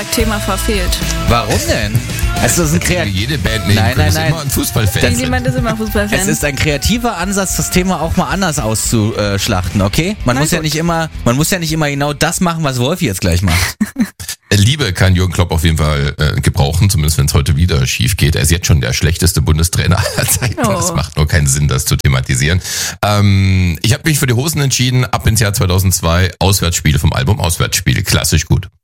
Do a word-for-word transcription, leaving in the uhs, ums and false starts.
Thema verfehlt. Warum denn? Es ist ein Kreat- Jede Band nehmen Nein, können, nein, ist nein. immer ein Fußballfan. Niemand ist immer Fußballfan. Es ist ein kreativer Ansatz, das Thema auch mal anders auszuschlachten, okay? Man Na muss ja gut. nicht immer, man muss ja nicht immer genau das machen, was Wolfi jetzt gleich macht. Liebe kann Jürgen Klopp auf jeden Fall äh, gebrauchen, zumindest wenn es heute wieder schief geht. Er ist jetzt schon der schlechteste Bundestrainer aller Zeiten. Oh. Es macht nur keinen Sinn, das zu thematisieren. Ähm, ich habe mich für die Hosen entschieden, ab ins Jahr zweitausendzwei, Auswärtsspiele vom Album Auswärtsspiele. Klassisch gut.